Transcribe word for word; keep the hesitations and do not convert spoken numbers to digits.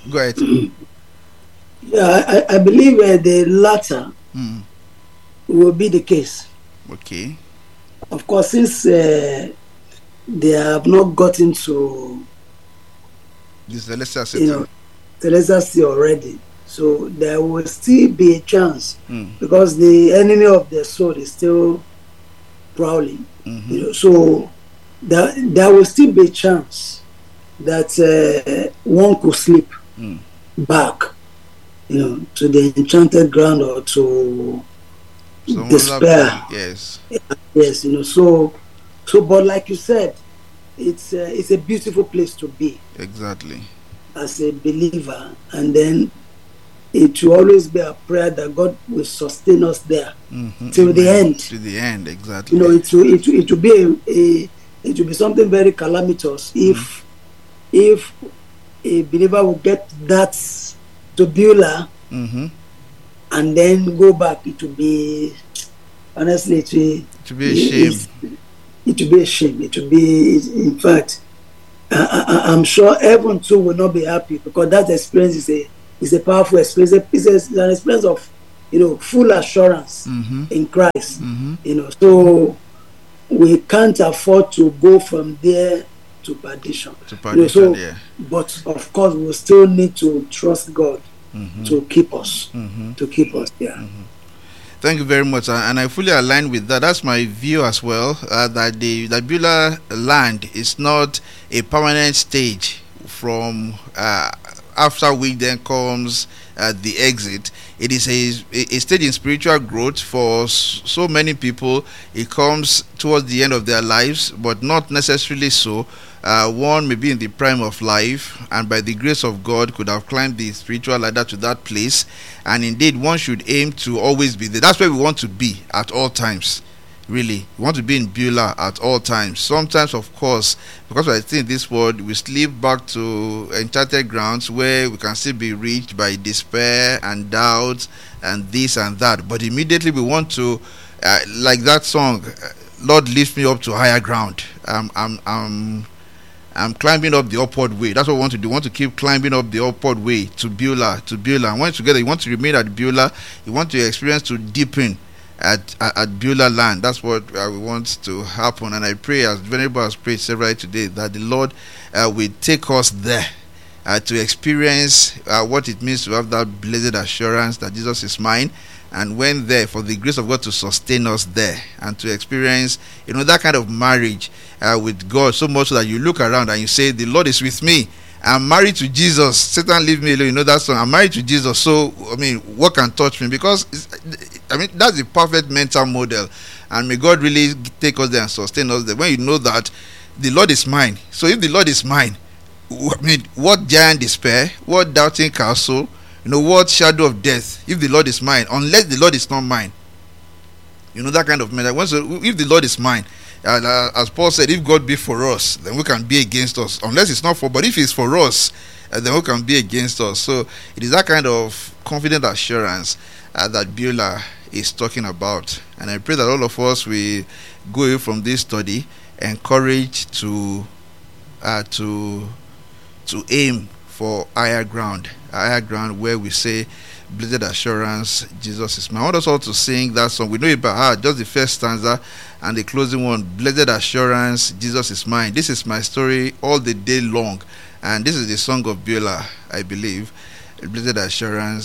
Go ahead. Yeah, I, I believe uh, the latter Mm. will be the case. Okay. Of course, since uh, they have not gotten to, This is the lesser you city. know, Teresa Sea already, so there will still be a chance Mm. because the enemy of their soul is still prowling. You Mm-hmm. know, so there, there will still be a chance that uh, one could slip Mm. back, you know, to the enchanted ground or to Some other despair. place. Yes. Yes, you know, so so but like you said, it's uh, it's a beautiful place to be Exactly. as a believer, and then it will always be a prayer that God will sustain us there Mm-hmm. till the Amen. end. To the end. You Exactly. know, it will it will, it will be a, a it will be something very calamitous Mm. if if a believer will get that to Beulah Mm-hmm. and then go back. It will be honestly it will To be a shame. it, it will be a shame. It will be in fact. I, I, I'm sure everyone too will not be happy because that experience is a is a powerful experience. It's, a, it's an experience of you know full assurance Mm-hmm. in Christ. Mm-hmm. You know, so we can't afford to go from there to perdition. To You know, perdition. so Yeah. but of course we still need to trust God Mm-hmm. to keep us, Mm-hmm. to keep us. Yeah. Mm-hmm. Thank you very much, and I fully align with that. That's my view as well. Uh, that the that Beulah land is not a permanent stage from uh, after which then comes uh, the exit. It is a, a stage in spiritual growth for so many people. It comes towards the end of their lives, but not necessarily so. Uh, one may be in the prime of life, and by the grace of God, could have climbed the spiritual ladder to that place. And indeed, one should aim to always be there. That's where we want to be at all times. Really, we want to be in Beulah at all times. Sometimes, of course, because I think in this world, we slip back to enchanted grounds where we can still be reached by despair and doubt and this and that. But immediately we want to, uh, like that song, Lord lift me up to higher ground. Um, I'm, I'm I'm climbing up the upward way. That's what we want to do. We want to keep climbing up the upward way to Beulah, to Beulah. And when together, you want to remain at Beulah. You want to experience to deepen at at, at Beulah land. That's what uh, we want to happen. And I pray, as Venerable has prayed several today, that the Lord uh, will take us there. Uh, to experience uh, what it means to have that blessed assurance that Jesus is mine, and when there, for the grace of God to sustain us there, and to experience, you know, that kind of marriage uh, with God, so much so that you look around and you say, the Lord is with me. I'm married to Jesus. Satan, leave me alone. You know that song. I'm married to Jesus. So, I mean, what can touch me? Because, it's, I mean, that's the perfect mental model. And may God really take us there and sustain us there. When you know that the Lord is mine. So if the Lord is mine, I mean, what giant despair, what doubting castle, you know, what shadow of death, if the Lord is mine, unless the Lord is not mine. You know, that kind of matter. Once, if the Lord is mine, uh, as Paul said, if God be for us, then we can be against us. Unless it's not for, but if it's for us, uh, then who can be against us? So it is that kind of confident assurance uh, that Beulah is talking about. And I pray that all of us will go away from this study encouraged to uh, to to aim for higher ground, higher ground where we say, blessed assurance, Jesus is mine. I want us all to sing that song. We know it by heart, just the first stanza and the closing one. Blessed assurance, Jesus is mine. This is my story all the day long. And this is the song of Beulah, I believe. Blessed assurance,